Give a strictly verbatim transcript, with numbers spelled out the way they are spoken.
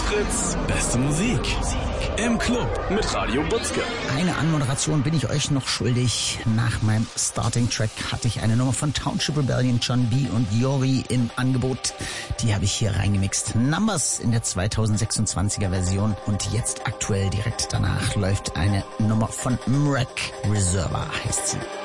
Fritz, beste Musik. Im Club mit Radio Butzke. Eine Anmoderation bin ich euch noch schuldig. Nach meinem Starting-Track hatte ich eine Nummer von Township Rebellion, John B. und Yori im Angebot. Die habe ich hier reingemixt. Numbers in der zweitausendsechsundzwanziger Version. Und jetzt aktuell direkt danach läuft eine Nummer von Mrek. Reservoir heißt sie.